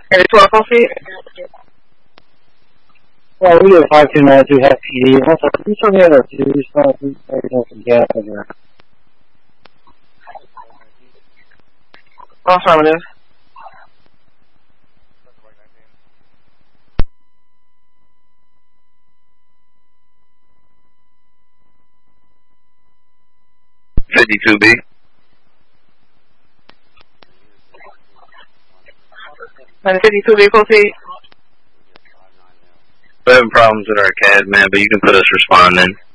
Area 12, full seat. Well, we have 5292 half PD. Also, we still have our 2. We still have some gas in there. Affirmative. $52B. And 52B, full seat. We're having problems with our CAD, man, but you can put us responding.